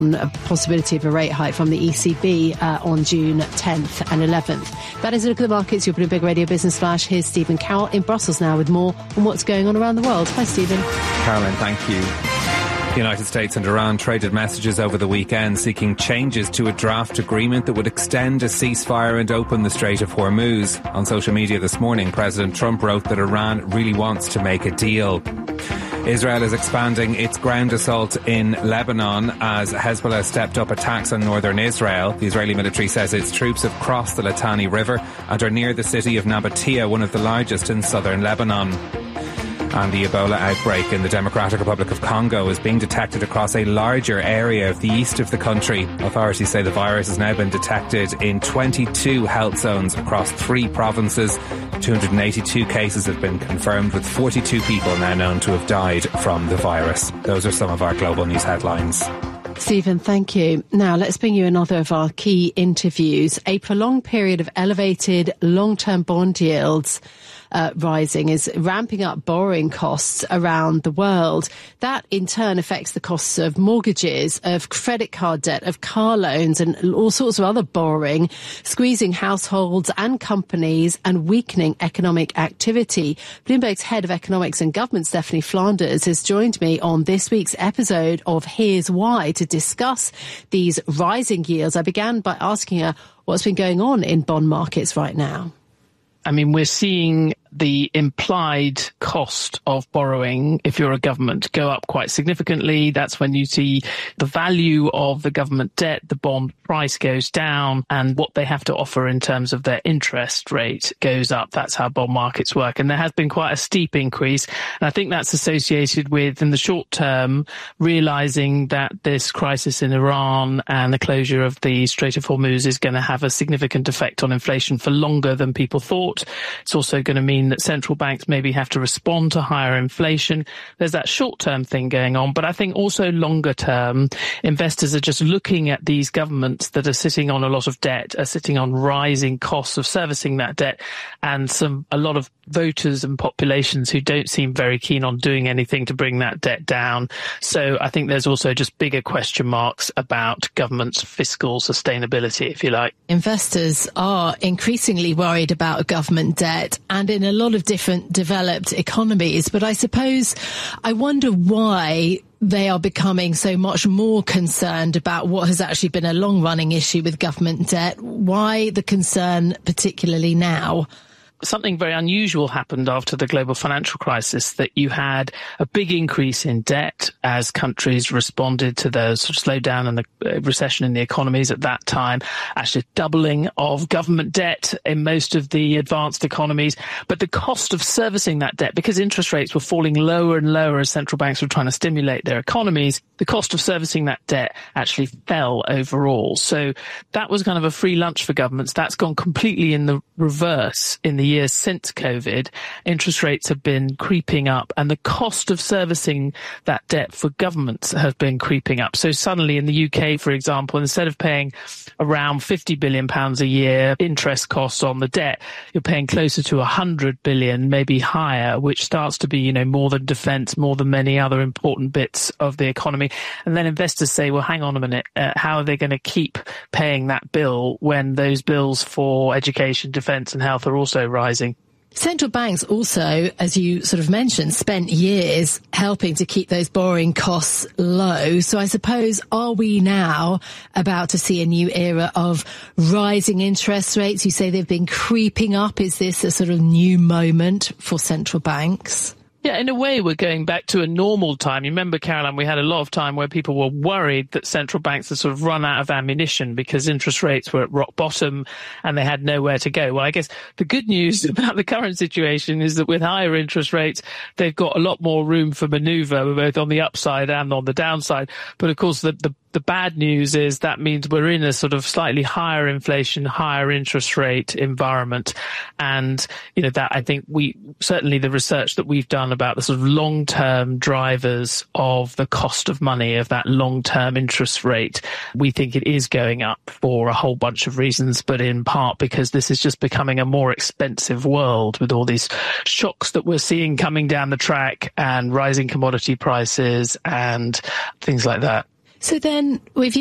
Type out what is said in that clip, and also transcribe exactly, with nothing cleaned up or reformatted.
a possibility of a rate hike from the E C B uh, on June tenth and eleventh. That is a look at the markets. You're Bloomberg Radio Business Flash. Here's Stephen Carroll in Brussels now with more on what's going on around the world. Hi, Stephen. Caroline, thank you. The United States and Iran traded messages over the weekend seeking changes to a draft agreement that would extend a ceasefire and open the Strait of Hormuz. On social media this morning, President Trump wrote that Iran really wants to make a deal. Israel is expanding its ground assault in Lebanon as Hezbollah stepped up attacks on northern Israel. The Israeli military says its troops have crossed the Litani River and are near the city of Nabatea, one of the largest in southern Lebanon. And the Ebola outbreak in the Democratic Republic of Congo is being detected across a larger area of the east of the country. Authorities say the virus has now been detected in twenty-two health zones across three provinces. two hundred eighty-two cases have been confirmed, with forty-two people now known to have died from the virus. Those are some of our global news headlines. Stephen, thank you. Now, let's bring you another of our key interviews. A prolonged period of elevated long-term bond yields Uh, rising is ramping up borrowing costs around the world. That in turn affects the costs of mortgages, of credit card debt, of car loans and all sorts of other borrowing, squeezing households and companies and weakening economic activity. Bloomberg's head of economics and government, Stephanie Flanders, has joined me on this week's episode of Here's Why to discuss these rising yields. I began by asking her what's been going on in bond markets right now. I mean, we're seeing the implied cost of borrowing, if you're a government, go up quite significantly. That's when you see the value of the government debt, the bond price goes down, and what they have to offer in terms of their interest rate goes up. That's how bond markets work. And there has been quite a steep increase. And I think that's associated with, in the short term, realizing that this crisis in Iran and the closure of the Strait of Hormuz is going to have a significant effect on inflation for longer than people thought. It's also going to mean that central banks maybe have to respond to higher inflation. There's that short-term thing going on, but I think also longer-term, investors are just looking at these governments that are sitting on a lot of debt, are sitting on rising costs of servicing that debt, and some a lot of voters and populations who don't seem very keen on doing anything to bring that debt down. So I think there's also just bigger question marks about government's fiscal sustainability, if you like. Investors are increasingly worried about government debt and in a lot of different developed economies. But I suppose I wonder why they are becoming so much more concerned about what has actually been a long-running issue with government debt. Why the concern particularly now? Something very unusual happened after the global financial crisis, that you had a big increase in debt as countries responded to the sort of slowdown and the recession in the economies at that time, actually doubling of government debt in most of the advanced economies. But the cost of servicing that debt, because interest rates were falling lower and lower as central banks were trying to stimulate their economies, the cost of servicing that debt actually fell overall. So that was kind of a free lunch for governments. That's gone completely in the reverse in the years since COVID. Interest rates have been creeping up, and the cost of servicing that debt for governments have been creeping up. So suddenly in the U K, for example, instead of paying around fifty billion pounds a year interest costs on the debt, you're paying closer to one hundred billion, maybe higher, which starts to be, you know, more than defence, more than many other important bits of the economy. And then investors say, well, hang on a minute, uh, how are they going to keep paying that bill when those bills for education, defence and health are also rising? Rising. Central banks also, as you sort of mentioned, spent years helping to keep those borrowing costs low. So I suppose, are we now about to see a new era of rising interest rates? You say they've been creeping up. Is this a sort of new moment for central banks? Yeah, in a way, we're going back to a normal time. You remember, Caroline, we had a lot of time where people were worried that central banks had sort of run out of ammunition because interest rates were at rock bottom and they had nowhere to go. Well, I guess the good news about the current situation is that with higher interest rates, they've got a lot more room for manoeuvre, both on the upside and on the downside. But of course, the, the The bad news is that means we're in a sort of slightly higher inflation, higher interest rate environment. And, you know, that I think we, certainly the research that we've done about the sort of long-term drivers of the cost of money, of that long-term interest rate, we think it is going up for a whole bunch of reasons, but in part because this is just becoming a more expensive world with all these shocks that we're seeing coming down the track and rising commodity prices and things like that. So then, with